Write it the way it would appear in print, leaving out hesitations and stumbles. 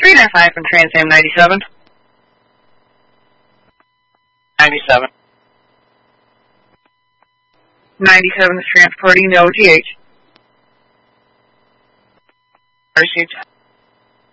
395 from Trans Am 97. 97. 97 is transporting no GH. Received.